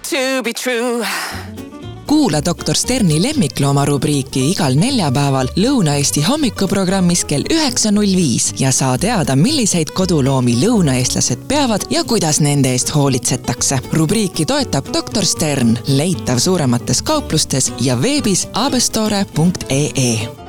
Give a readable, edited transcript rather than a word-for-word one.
to be true. Kuula Dr. Sterni lemmiklooma rubriiki igal neljapäeval Lõuna-Eesti hommikuprogrammis kell 9.05 ja saa teada, milliseid koduloomi lõunaeestlased peavad ja kuidas nende eest hoolitsetakse. Rubriiki toetab Dr. Stern, leitav suuremates kauplustes ja veebis abestore.ee.